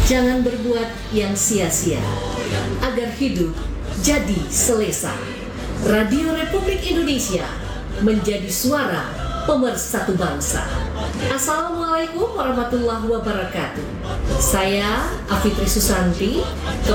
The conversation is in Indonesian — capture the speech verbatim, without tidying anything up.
Jangan berbuat yang sia-sia, agar hidup jadi selesa. Radio Republik Indonesia menjadi suara pemersatu bangsa. Assalamualaikum warahmatullahi wabarakatuh. Saya Afitri Susanti.